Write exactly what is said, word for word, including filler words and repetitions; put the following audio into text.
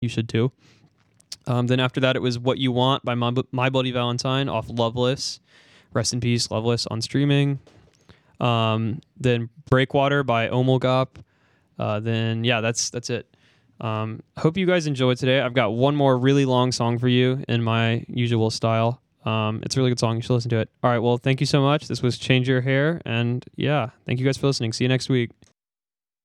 you should too. Um, then after that, it was What You Want by My, My Bloody Valentine off Loveless. Rest in peace, Loveless on streaming. Um, then Breakwater by Omulgop. Uh, then yeah, that's that's it. Um, hope you guys enjoyed today. I've got one more really long song for you in my usual style. Um, it's a really good song. You should listen to it. All right. Well, thank you so much. This was Change Your Hair. And yeah, thank you guys for listening. See you next week.